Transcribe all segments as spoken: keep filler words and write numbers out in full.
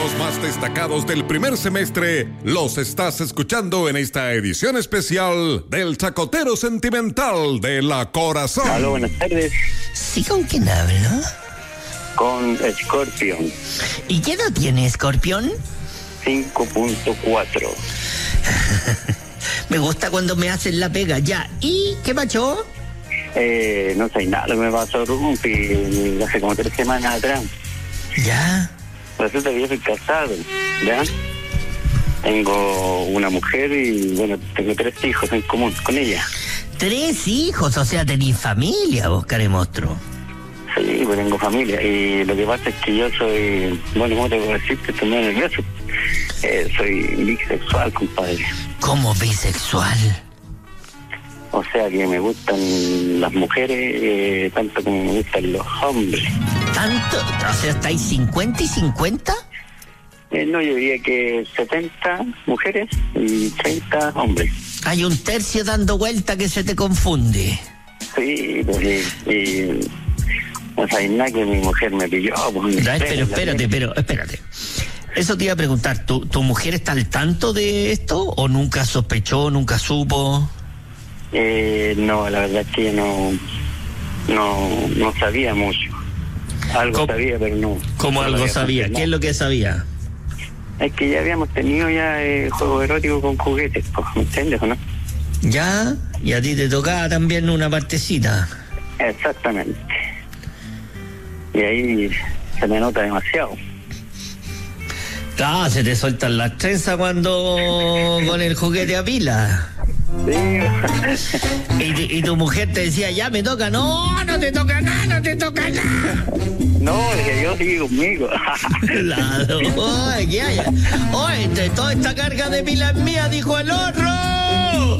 Los más destacados del primer semestre los estás escuchando en esta edición especial del Chacotero Sentimental de La Corazón. Aló, buenas tardes. ¿Sí, con quién hablo? Con Scorpion. ¿Y qué edad tiene Scorpion? cinco punto cuatro. Me gusta cuando me hacen la pega. Ya, ¿y qué pasó? Eh, no sé nada, lo que me pasó Rumpi hace como tres semanas atrás. Ya. Resulta que yo soy casado, ¿ya? Tengo una mujer y, bueno, tengo tres hijos en común con ella. Tres hijos, o sea, tenés familia, vos, caremostro. Sí, pues tengo familia. Y lo que pasa es que yo soy, bueno, ¿cómo te puedo decir? Que estoy muy nervioso. Eh, soy bisexual, compadre. ¿Cómo bisexual? O sea que me gustan las mujeres eh, tanto como me gustan los hombres. ¿Tanto? O sea, ¿estáis cincuenta y cincuenta? Eh, no, yo diría que setenta mujeres y treinta hombres. Hay un tercio dando vuelta que se te confunde. Sí, pues y, y o sea, hay nada que mi mujer me pilló. Pues, Ya, pero espérate, pero espérate. Eso te iba a preguntar, ¿tu, ¿tu mujer está al tanto de esto o nunca sospechó, nunca supo? Eh, no, la verdad es que no, no, no sabía mucho. Algo ¿Cómo, sabía, pero no. ¿Cómo no algo sabía? ¿Qué es lo que sabía? Es que ya habíamos tenido ya eh, juego erótico con juguetes, pues, ¿me entiendes o no? Ya, y a ti te tocaba también una partecita. Exactamente. Y ahí se me nota demasiado. Ah, se te sueltan las trenzas cuando con el juguete a pila. Sí. Y, y tu mujer te decía, ya me toca. No, no te toca nada, no te toca nada. No, que yo sigue conmigo. Claro. Oye, ¿qué hay? Oye, te- toda esta carga de pila es mía, dijo el otro.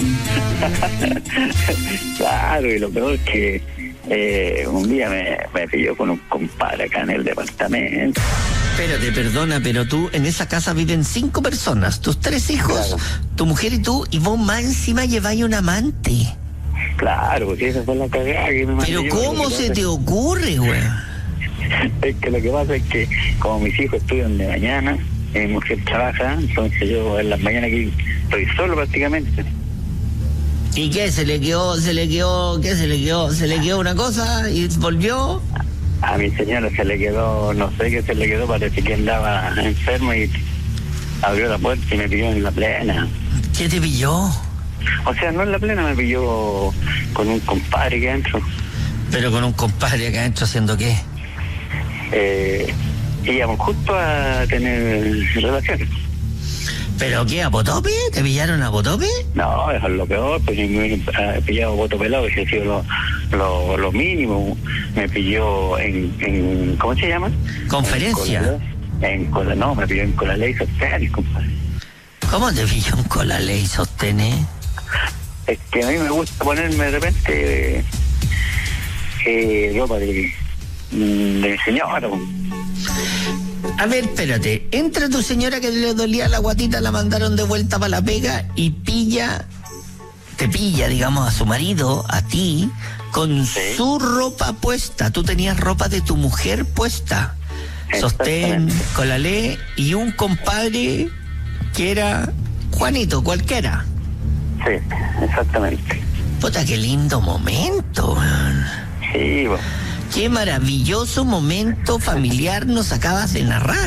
Claro, y lo peor es que eh, un día me, me pilló con un compadre acá en el departamento. Espérate, perdona, pero tú, en esa casa viven cinco personas, tus tres hijos, Claro. tu mujer y tú, y vos más encima lleváis un amante. Claro, porque esa fue la cagada que me mandé Pero yo. ¿cómo Lo que se pasa te ocurre, güey? Es que lo que pasa es que como mis hijos estudian de mañana, mi mujer trabaja, entonces yo en las mañanas aquí estoy solo prácticamente. ¿Y qué? ¿Se le quedó, se le quedó, qué se le quedó? ¿Se le quedó una cosa y volvió? A mi señora se le quedó, no sé qué se le quedó, parece que andaba enfermo y abrió la puerta y me pilló en la plena. ¿Qué te pilló? O sea, no en la plena, me pilló con un compadre que adentro. Pero con un compadre acá adentro haciendo qué. Eh, íbamos justo a tener relaciones. ¿Pero qué? ¿A Potope? ¿Te pillaron a Potope? No, eso es lo peor, pues me he pillado voto pelado, que ha sido lo, lo, lo mínimo. Me pilló en, en, ¿cómo se llama? ¿Conferencia? En Cola, no, me pilló en Cola Ley Social, compadre. ¿Cómo te pilló un cola ley sostené? Es que a mí me gusta ponerme de repente eh, ropa de, de señora. A ver, espérate. Entra tu señora que le dolía la guatita, la mandaron de vuelta para la pega y pilla, te pilla, digamos, a su marido, a ti, con Sí. su ropa puesta. Tú tenías ropa de tu mujer puesta. Sostén, Exactamente. colalé y un compadre que era Juanito, cualquiera. Sí, exactamente. Puta, qué lindo momento, weón. Sí, vos. Qué maravilloso momento familiar nos acabas de narrar.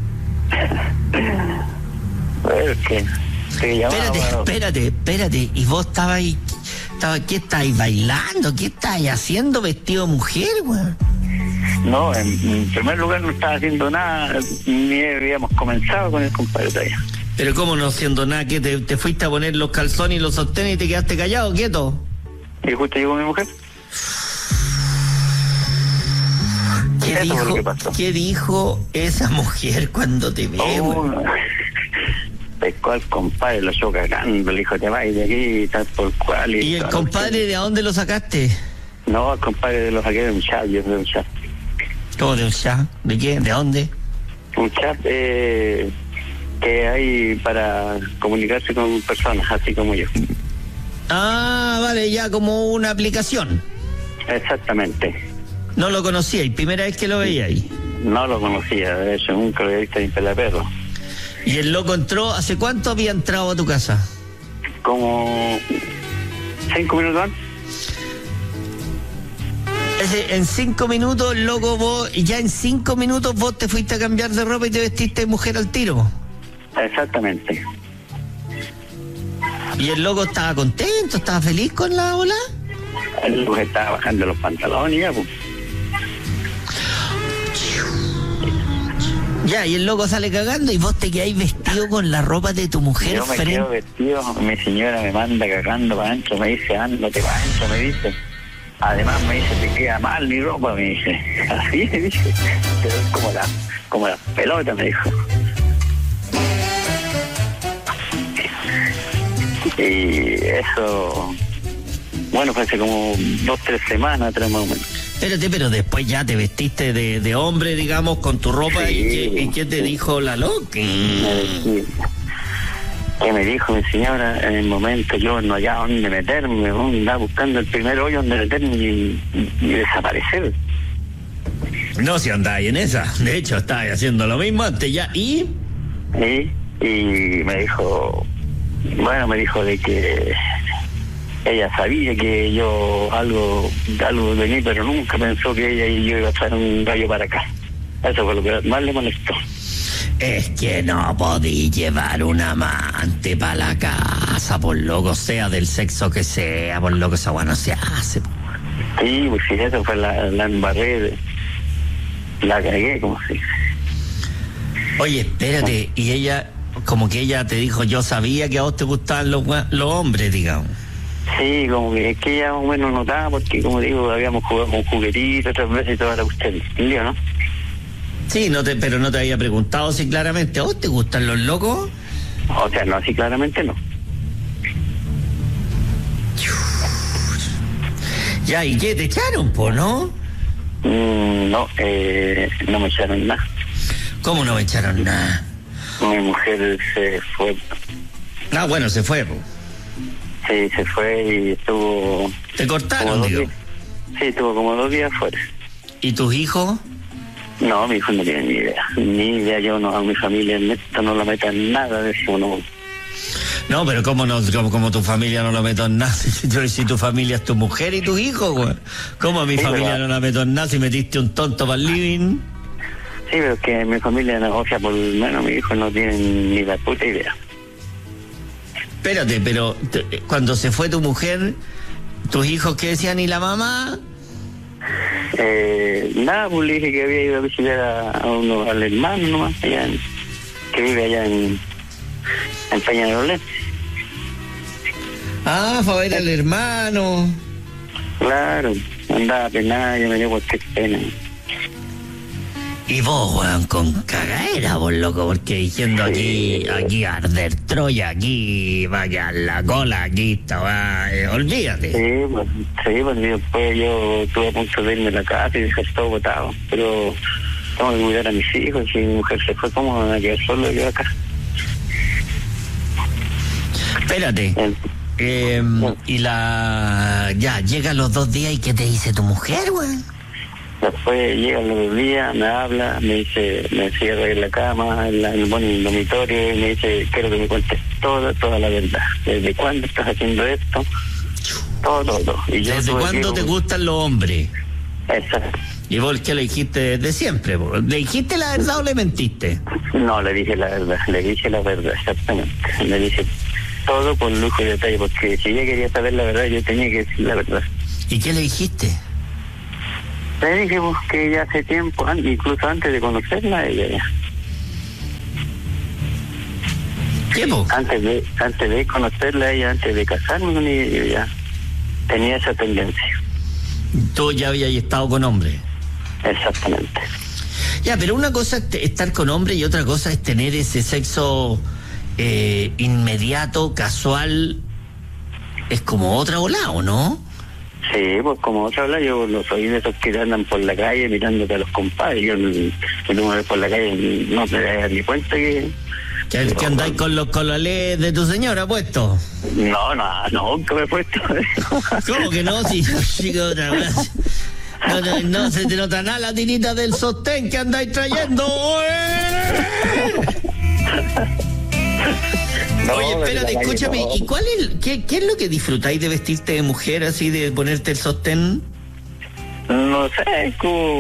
Es que te llamaba, Espérate, bueno, espérate, espérate. ¿Y vos estabas ahí? Estaba, ¿qué estáis bailando? ¿Qué estáis haciendo vestido de mujer, weón? no, en, en primer lugar no estaba haciendo nada, ni habíamos comenzado con el compadre todavía. Pero cómo no haciendo nada, que te, te fuiste a poner los calzones y los sostenes y te quedaste callado, quieto. Y justo llegó mi mujer. ¿Qué Eso fue lo dijo, que pasó. ¿Qué dijo esa mujer cuando te ve, Oh, weón? pescó al compadre, lo echó cagando, le dijo, te vas de aquí, tal por cual. ¿Y el tal, compadre de dónde lo sacaste? No, el compadre lo saqué de un chat, yo de un chat. ¿Cómo de un chat? ¿De qué? ¿De dónde? Un chat eh, que hay para comunicarse con personas, así como yo. Ah, vale, ya como una aplicación. Exactamente. No lo conocía y primera vez que lo veía ahí. No lo conocía, de hecho nunca lo había visto ni pela perro. ¿Y el loco entró? ¿Hace cuánto había entrado a tu casa? Como cinco minutos antes. Ese, en cinco minutos, el loco, vos, y ya en cinco minutos vos te fuiste a cambiar de ropa y te vestiste de mujer al tiro. Exactamente. ¿Y el loco estaba contento? ¿Estaba feliz con la ola? El loco estaba bajando los pantalones ya, pues. Ya, y el loco sale cagando y vos te quedáis vestido con la ropa de tu mujer. Yo me frente... quedo vestido, mi señora me manda cagando para adentro, me dice, ándate para adentro, me dice. Además me dice, te queda mal mi ropa, me dice. Así me dice, te doy como la, como la pelota, me dijo. Y eso, bueno, fue hace como dos, tres semanas, tres más o menos. Espérate, pero después ya te vestiste de, de hombre, digamos, con tu ropa. Sí. ¿Y, qué, ¿Y qué te dijo la loca? Sí. ¿Qué me dijo mi señora? En el momento yo no hallaba dónde meterme, ¿no? Andaba buscando el primer hoyo donde meterme y, y, y desaparecer. No, si andaba ahí en esa. De hecho, estaba haciendo lo mismo antes ya. ¿Y? Y, y me dijo, bueno, me dijo de que ella sabía que yo algo, algo de mí, pero nunca pensó que ella y yo iba a echar un gallo para acá. Eso fue lo que más le molestó. Es que no podí llevar un amante para la casa, por loco, sea del sexo que sea, por loco esa guay no se hace. Sí, pues sí, eso fue la, la embarré, la cagué, como se dice. Oye, espérate, y ella, como que ella te dijo, yo sabía que a vos te gustaban los, los hombres, digamos. Sí, como que es que ella más o menos notaba, porque como digo, habíamos jugado con juguetitos otras veces y toda la cuestión, ¿entendió, no? Sí, no te, pero no te había preguntado si claramente, ¿a vos te gustan los locos? O sea, no, sí, claramente no. Ya, ¿y qué? ¿Te echaron, po, no? Mm, no, eh, no me echaron nada. ¿Cómo no me echaron nada? Mi mujer se fue. Ah, bueno, se fue, po. Sí, se fue y estuvo... ¿Te cortaron, digo? Días. Sí, estuvo como dos días fuera. ¿Y tus hijos? No, mi hijo no tiene ni idea. Ni idea, yo no, a mi familia en esto no la meto en nada de eso, no. No, pero ¿cómo no, como, como tu familia no lo meto en nada? Yo, si tu familia es tu mujer y tus hijos, güey. ¿Cómo a mi sí, familia pero... no la meto en nada si metiste un tonto para el living? Sí, pero es que mi familia, no, o sea, por lo menos mi hijo no tiene ni la puta idea. Espérate, pero te, cuando se fue tu mujer, ¿tus hijos qué decían y la mamá? Eh, nada, pues le dije que había ido a visitar a, a uno, al hermano nomás, allá en, que vive allá en, en Peñalolén. Ah, fue a ver al hermano. Claro, andaba penada, yo me dio cualquier pena. Y vos, weón, con cagadera, vos, loco, porque diciendo aquí, sí. aquí arder Troya, aquí vaya la cola, aquí estaba, eh, olvídate. Sí, pues, sí, pues después yo estuve a punto de irme a la casa y dejar todo botado, pero tengo que cuidar a mis hijos, y mi mujer se fue, como a quedar solo yo acá. Espérate, el, eh, bueno. y la, ya, llegan los dos días y ¿qué te dice tu mujer, weón? Después llega los dos días, me habla, me dice, me cierra en la cama, en, la, en el dormitorio, y me dice, quiero que me cuentes toda, toda la verdad. ¿Desde cuándo estás haciendo esto? Todo, todo, todo. Y yo ¿Desde cuándo te gustan los hombres? Exacto. ¿Y vos qué le dijiste desde siempre? ¿Le dijiste la verdad o le mentiste? No, le dije la verdad, le dije la verdad, exactamente. Le dije todo con lujo y detalle, porque si ella quería saber la verdad, yo tenía que decir la verdad. ¿Y qué le dijiste? Le dije pues, que ya hace tiempo, incluso antes de conocerla, ella ya. ¿Qué vos? Antes de, antes de conocerla, ella, antes de casarme con ella, ya tenía esa tendencia. ¿Tú ya habías estado con hombres? Exactamente. Ya, pero una cosa es estar con hombres y otra cosa es tener ese sexo eh, inmediato, casual. Es como otra volada, ¿o no? Sí, pues como otra habla, yo no soy de esos que andan por la calle mirándote a los compadres. Yo me una vez por la calle no te das ni cuenta que... ¿Que, que andáis con los colales de tu señora puesto? No, no, no, nunca me he puesto eso. ¿Cómo que no? Si chico otra vez. No, no, no se te nota nada la tirita del sostén que andáis trayendo. No, Oye, espérate, pero escúchame, no. ¿y cuál es, qué, qué es lo que disfrutáis de vestirte de mujer, así, de ponerte el sostén? No sé, es como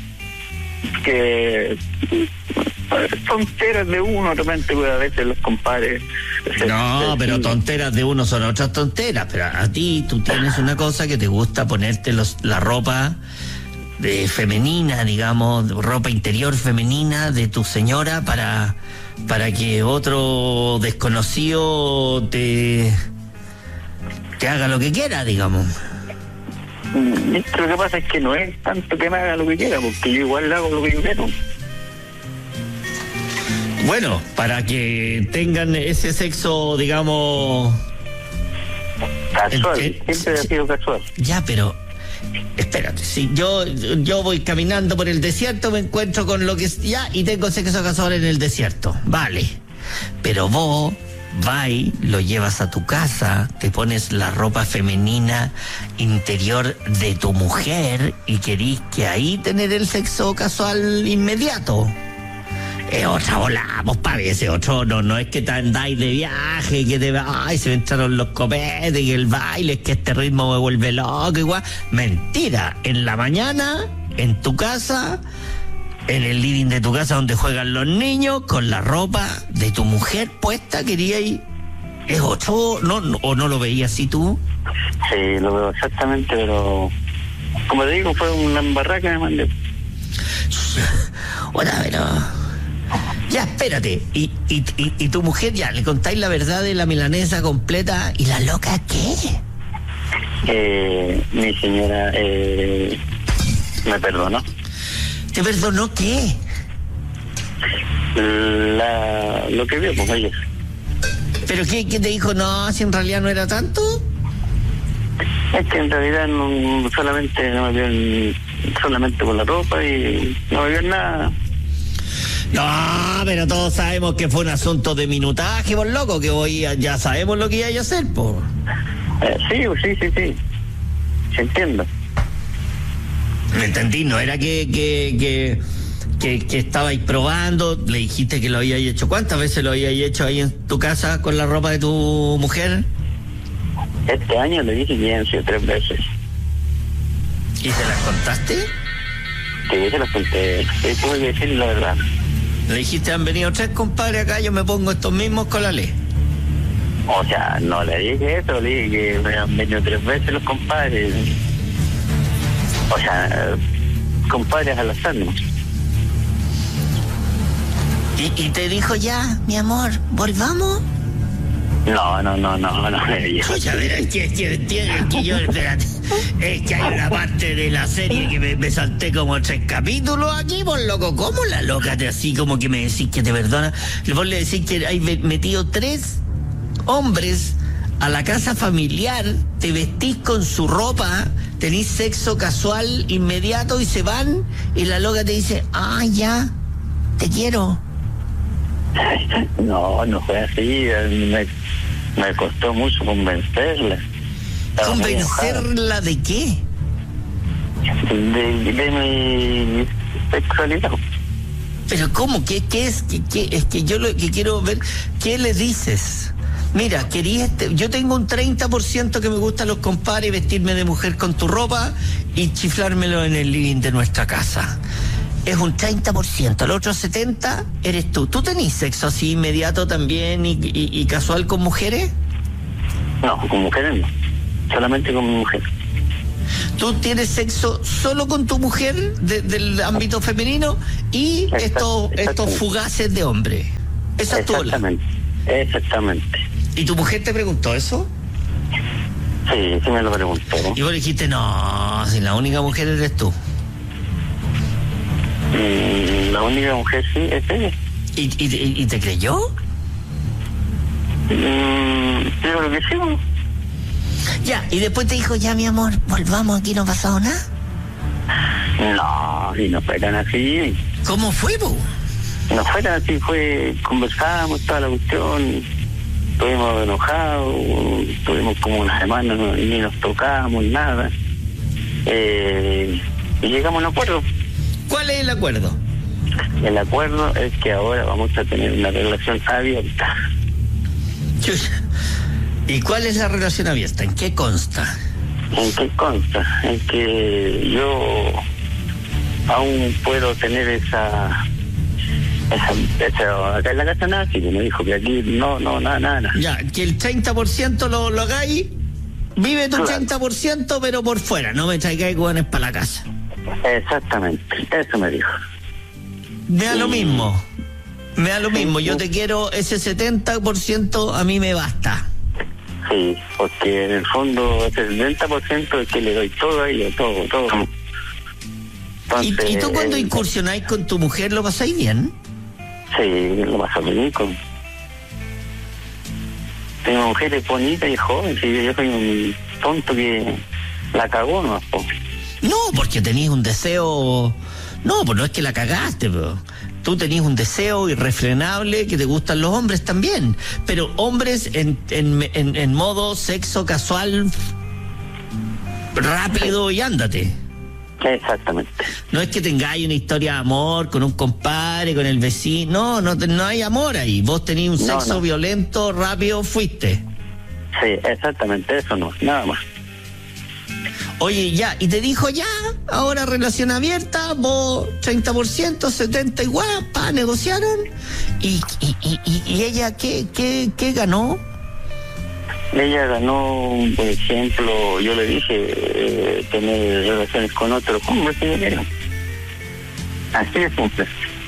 que tonteras de uno, de repente, pues, a veces los compadres. se- No, se- pero tonteras de uno son otras tonteras, pero a ti tú tienes una cosa que te gusta ponerte los, la ropa de femenina, digamos, ropa interior femenina de tu señora para, para que otro desconocido te, te haga lo que quiera, digamos. Mm, esto lo que pasa es que no es tanto que me haga lo que quiera, porque yo igual hago lo que yo quiero. Bueno, para que tengan ese sexo, digamos... Casual, Eh, eh, siempre ha sido casual. Ya, pero espérate, si yo yo voy caminando por el desierto, me encuentro con lo que es ya y tengo sexo casual en el desierto, vale. Pero vos vas, lo llevas a tu casa, te pones la ropa femenina interior de tu mujer y querís que ahí tener el sexo casual inmediato. Es otra bola, pues papi, ese otro, no, no es que te andáis de viaje, que te ay, se me entraron los copetes y el baile, es que este ritmo me vuelve loco, igual. Mentira, en la mañana, en tu casa, en el living de tu casa donde juegan los niños, con la ropa de tu mujer puesta, quería ir. Es otro, no, no, o no lo veías así tú. Sí, lo veo exactamente, pero como te digo, fue una embarrada que me mandé. Bueno, pero... Ya, espérate. Y, y, y, y tu mujer ya, ¿le contáis la verdad de la milanesa completa? ¿Y la loca qué? Eh, mi señora eh, me perdonó. ¿Te perdonó qué? La, lo que vio, pues ella. ¿Pero qué, qué te dijo? No, si en realidad no era tanto. Es que en realidad no solamente no me vio en- solamente con la ropa y no me vio en nada. No, pero todos sabemos que fue un asunto de minutaje, por loco, que hoy ya sabemos lo que iba a hacer, por. Eh, sí, sí, sí, sí. Sí, entiendo. ¿Me entendí? No era que, que, que, que, que estabais probando, le dijiste que lo habíais hecho. ¿Cuántas veces lo habíais hecho ahí en tu casa con la ropa de tu mujer? Este año le dije que habían sido tres veces. ¿Y se las contaste? Que yo se las conté. Sí, tuve que decir la verdad. Le dijiste, han venido tres compadres acá, yo me pongo estos mismos con la ley. O sea, no le dije eso, le dije que me han venido tres veces los compadres. O sea, compadres al azar, ¿no? ¿Y, y te dijo ya, mi amor, volvamos? No, no, no, no, no. Escucha, mira, es que, es que, es que yo, espérate, es que hay una parte de la serie que me, me salté como tres capítulos aquí, por loco. ¿Cómo la loca te así como que me decís que te perdona? Vos le decís que hay metido tres hombres a la casa familiar, te vestís con su ropa, tenés sexo casual inmediato y se van, y la loca te dice, ah, ya, te quiero. No, no fue así. Me, me costó mucho convencerla. Estaba muy enojada. ¿Convencerla de qué? De, de mi sexualidad. Pero ¿cómo? ¿Qué, qué es? ¿Qué, qué? Es que yo lo que quiero ver, ¿qué le dices? Mira, quería este, yo tengo un treinta por ciento que me gustan los compadres, vestirme de mujer con tu ropa y chiflármelo en el living de nuestra casa. Es un treinta por ciento, el otro setenta por ciento eres tú. ¿Tú tenés sexo así inmediato también y, y, y casual con mujeres? No, con mujeres no. Solamente con mi mujer. ¿Tú tienes sexo solo con tu mujer de, del ámbito femenino y Exact- estos, estos exactamente. fugaces de hombre? Esa es tu ola. Exactamente. Exactamente. ¿Y tu mujer te preguntó eso? Sí, sí me lo preguntó. Y vos le dijiste, no, si la única mujer eres tú. Mm, la única mujer sí es ella. ¿Y, y, y te creyó? Mm, yo creo que sí, ¿no? Ya, y después te dijo, ya mi amor, volvamos, aquí no ha pasado nada. No, y no fue tan así. ¿Cómo fue, po? No fue tan así, fue, conversamos toda la cuestión, estuvimos enojados, estuvimos como una semana, no, ni nos tocábamos, nada. Eh, y llegamos a un acuerdo. ¿Cuál es el acuerdo? El acuerdo es que ahora vamos a tener una relación abierta. ¿Y cuál es la relación abierta? ¿En qué consta? ¿En qué consta? En que yo aún puedo tener esa... esa, esa acá en la casa nazi, que me dijo que aquí no, no, nada, nada. Ya, que el treinta por ciento lo, lo hagáis, vive tu Claro. treinta por ciento, pero por fuera, no me traigáis hueones para la casa. Exactamente, eso me dijo. Me da lo Sí. mismo, me da lo Sí, mismo, yo sí. te quiero ese setenta por ciento, a mí me basta. Sí, porque en el fondo ese setenta por ciento es que le doy todo a ella, todo, todo. ¿Y, Entonces, y tú cuando eh, incursionáis con tu mujer lo pasáis bien? Sí, lo paso bien con... Tengo mujeres bonitas y jóvenes, y yo soy un tonto que la cagó, ¿no? No, porque tenéis un deseo... No, pues no es que la cagaste, pero tú tenés un deseo irrefrenable que te gustan los hombres también. Pero hombres en, en, en, en modo sexo casual, rápido y ándate. Exactamente. No es que tengáis una historia de amor con un compadre, con el vecino. No, no, no hay amor ahí. Vos tenés un No, sexo no. violento, rápido, fuiste. Sí, exactamente, eso no, nada más. Oye, ya, y te dijo ya, ahora relación abierta, vos treinta por ciento, setenta igual, pa, negociaron. ¿Y, y, y, y, y ella qué, qué, qué ganó? Ella ganó, por ejemplo, yo le dije eh, tener relaciones con otros hombres que yo quiero. Así de simple.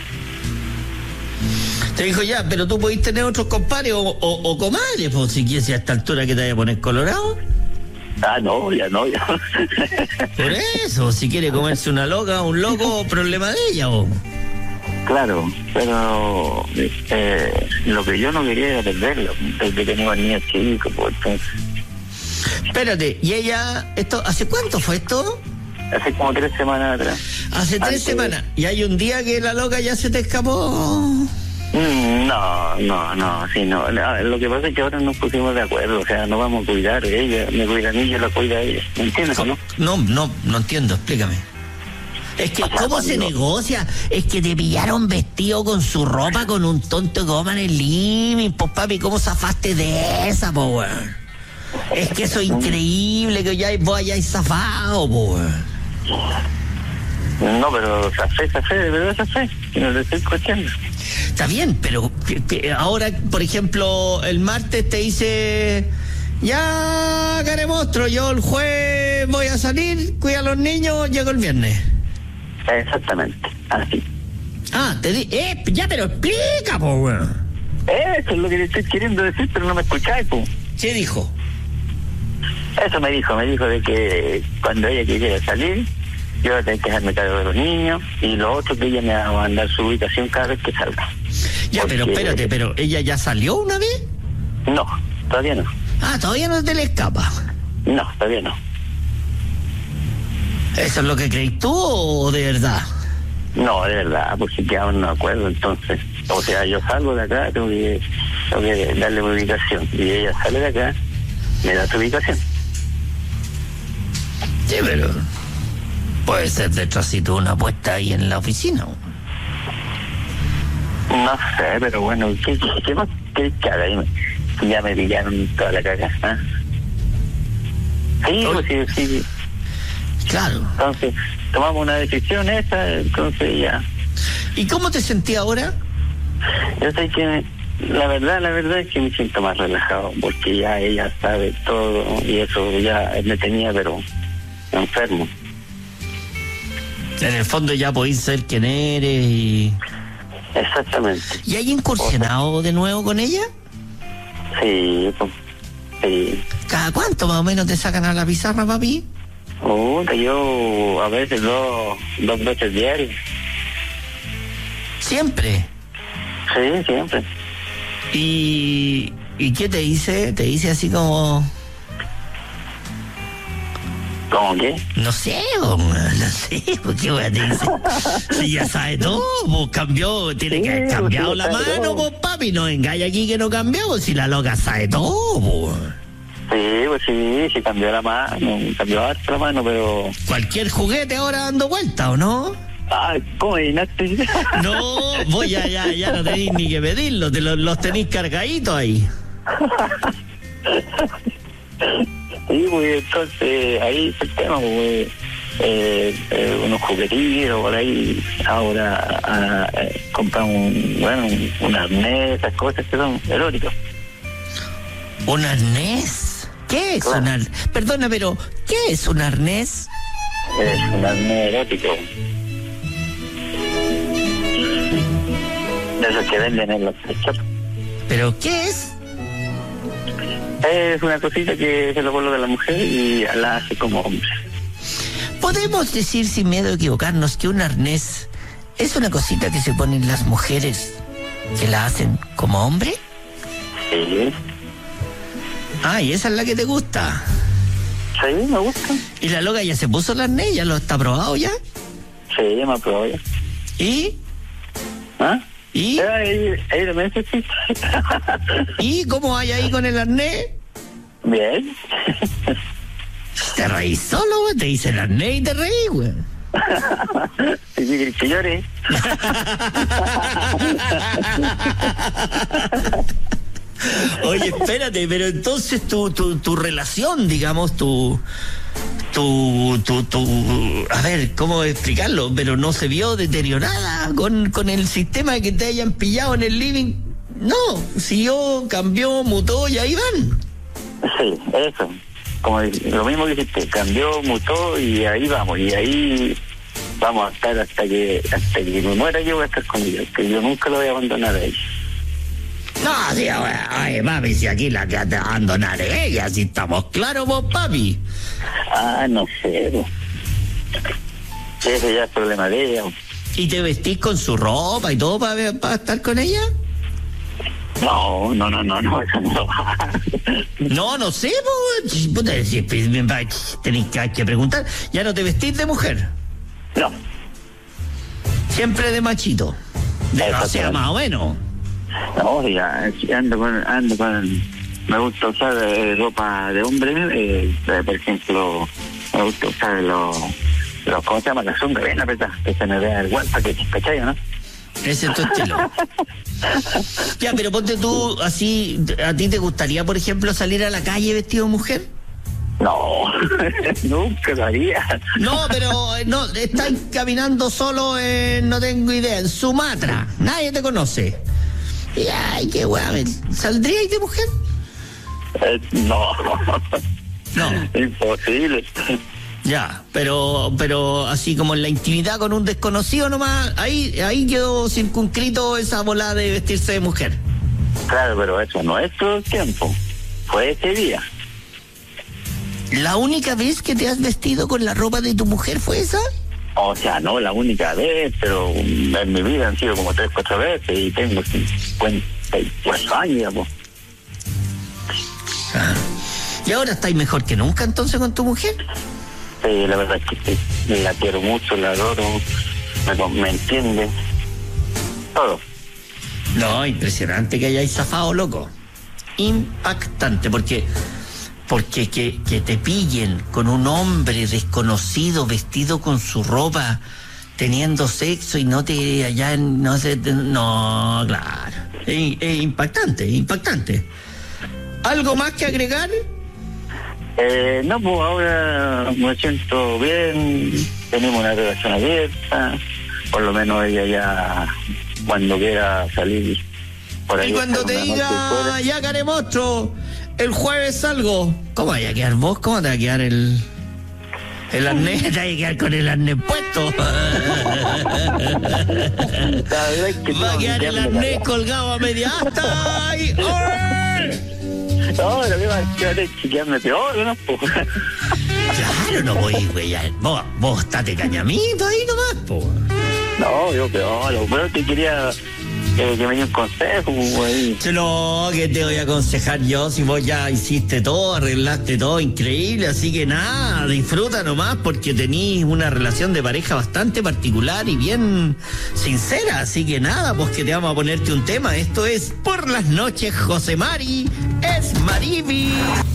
Te dijo ya, pero tú podés tener otros compadres o, o, o comadres, pues si quieres a esta altura que te vaya a poner colorado. Ah, no, ya no, ya. Por eso, si quiere comerse una loca o un loco, problema de ella, o. Claro, pero eh, lo que yo no quería era perderlo, desde que tenía niños chicos, pues entonces, Espérate, y ella, esto, ¿hace cuánto fue esto? hace como tres semanas atrás. Hace tres Antes- semanas. Y hay un día que la loca ya se te escapó. Mm, No, no, no, sí, no. La- Lo que pasa es que ahora nos pusimos de acuerdo, o sea, nos vamos a cuidar, ella me cuida a mí, yo la cuido a ella, ¿me entiendes o no? No, no, no entiendo, explícame. Es que, O sea, ¿cómo se cuando- negocia? Es que te pillaron vestido con su ropa con un tonto goma en el living, pues papi, ¿cómo zafaste de esa, po, weón? Es que eso es increíble que ya vos hayáis zafado, po, weón. No, pero zafé, zafé, de verdad zafé, y no le estoy escuchando. Está bien, pero que- que ahora, por ejemplo, el martes te dice, ya, caremostro, yo el jueves voy a salir, cuida a los niños, llego el viernes. Exactamente, así. Ah, te di, eh, ya, pero explica, po, weón. Eso es lo que le estoy queriendo decir, pero no me escucháis, pues. ¿Qué dijo? Eso me dijo, me dijo de que cuando ella quisiera salir, yo iba a tener que dejarme cargo de los niños, y lo otro que ella me va a mandar su ubicación cada vez que salga. Ya, pero Porque- espérate, pero ¿ella ya salió una vez? No, todavía no. Ah, todavía no te le escapa. No, todavía no. ¿Eso es lo que crees tú o de verdad? No, de verdad, pues si quedamos en un acuerdo, entonces. O sea, yo salgo de acá, tengo que, tengo que darle mi ubicación. Y ella sale de acá, me da su ubicación. Sí, pero puede ser detrásito una apuesta ahí en la oficina. No sé, pero bueno, ¿qué, qué, qué más querés que haga? Dime. Ya me pillaron toda la caga, ¿ah? Sí, pues sí, sí. Claro. Entonces, tomamos una decisión esa, entonces ya. ¿Y cómo te sentí ahora? Yo sé que la verdad, la verdad es que me siento más relajado, porque ya ella sabe todo y eso ya me tenía, pero enfermo. En el fondo ya podéis ser quien eres y... Exactamente. ¿Y hay incursionado de nuevo con ella? Sí, pues, sí. ¿Cada cuánto más o menos te sacan a la pizarra, papi? Puta, yo a veces dos, dos veces diarios. Siempre. Sí, siempre. ¿Y, ¿Y qué te dice? Te dice así como... ¿Cómo qué? No sé, bo, no sé, ¿por qué weá te dice? Si ya sabe todo, pues cambió, tiene que haber Sí, cambiado sí, la sabe mano, todo. pues papi, no engaña aquí que no cambió, si la loca sabe todo, pues. Sí, pues sí, sí cambió la mano, cambió harto la mano, pero... Cualquier juguete ahora dando vuelta, ¿o no? Ah, ¿cómo adivinaste? No, vos ya, ya, ya no tenéis ni que pedirlos, te los, los tenéis cargaditos ahí. Sí, pues entonces ahí está el tema, pues, eh, eh, unos juguetitos por ahí, ahora ah, eh, compramos, un, bueno, un, un arnés, esas cosas que son eróticas. ¿Un arnés? ¿Qué es Claro. un arnés? Perdona, pero ¿qué es un arnés? Es un arnés erótico. De esos que venden en los shops. ¿Pero qué es? Es una cosita que se lo coloca a la mujer y la hace como hombre. ¿Podemos decir sin miedo a equivocarnos que un arnés es una cosita que se ponen las mujeres que la hacen como hombre? Sí, Ah, y esa es la que te gusta. sí, me gusta. ¿Y la loca ya se puso el arnés? ¿Ya lo está probado ya? Sí, me aprobó ya. ¿Y? ¿Ah? ¿Y? Eh, Ahí, ahí también se sí. ¿Y cómo hay ahí con el arnés? Bien. Te reís solo, güey. Te dice el arnés y te reís, güey. Si quieres que llore. Oye, espérate, pero entonces tu, tu, tu relación, digamos, tu, tu, tu, tu, a ver, ¿cómo explicarlo? Pero no se vio deteriorada con, con el sistema de que te hayan pillado en el living. No, siguió, cambió, mutó y ahí van. Sí, eso. Como lo mismo que dijiste, cambió, mutó y ahí vamos. Y ahí vamos a estar hasta que hasta que me muera yo voy a estar con ella. Que yo nunca lo voy a abandonar a ella. No, sí, oye, papi, si aquí la que te va a abandonar es ella, si estamos claros vos, papi. Ah, no sé. Pues. Ese ya es problema de ella. ¿Y te vestís con su ropa y todo para, para estar con ella? No, no, no, no, no, eso no va. No, no sé, pues, puta, si- tenéis que, que preguntar. ¿Ya no te vestís de mujer? No, Siempre de machito. De, o sea, más o menos. no, ya, ando con, ando con, me gusta usar eh, ropa de hombre, eh, eh, por ejemplo, me gusta usar los, los, ¿cómo se llama? Las sombras bien apretadas, que se me vea el guante, que ¿cachai, no? Ese es tu estilo. Ya, pero ponte tú así, ¿a ti te gustaría, por ejemplo, salir a la calle vestido de mujer? No, nunca lo haría. No, pero eh, no, estáis caminando solo en, no tengo idea, en Sumatra. Nadie te conoce. Y, ay, qué weón, ¿saldríais de mujer? Eh, no, No. imposible. Ya, pero pero así como en la intimidad con un desconocido nomás, ahí ahí quedó circunscrito esa bola de vestirse de mujer. Claro, pero eso no es todo el tiempo, fue ese día. ¿La única vez que te has vestido con la ropa de tu mujer fue esa? O sea, no la única vez, pero en mi vida han sido como tres, cuatro veces y tengo cincuenta y cuatro años ya, pues. Ah. ¿Y ahora estáis mejor que nunca entonces con tu mujer? Sí, la verdad es que sí, la quiero mucho, la adoro, me, me entiende, todo. No, impresionante que hayáis zafado, loco. Impactante, porque porque que, que te pillen con un hombre desconocido vestido con su ropa, teniendo sexo y no te allá no sé, te- no, claro. Es, es impactante, impactante. ¿Algo más que agregar? Eh, no, pues ahora me siento bien, tenemos una relación abierta, por lo menos ella ya cuando quiera salir por ahí. Y cuando estar te una noche diga, fuera. ya caremostro, el jueves salgo. ¿Cómo vaya a quedar vos? ¿Cómo te va a quedar el el arnés? Te va a quedar con el arnés puesto. La verdad es que Va a no, quedar ya el me arnés cagué. colgado a media asta. y ¡Orre! No, lo que va a quedar es chiquearme peor, ¿no? Pues. Claro, no voy, güey. ya. Vos, vos estate cañamito ahí nomás, po. No, yo peor, lo peor te quería eh, que me diera un consejo, güey. No, que te voy a aconsejar yo si vos ya hiciste todo, arreglaste todo, increíble, así que nada, disfruta nomás porque tenís una relación de pareja bastante particular y bien sincera, así que nada, pues que te vamos a ponerte un tema, esto es Por las noches José Mari, es Maribi.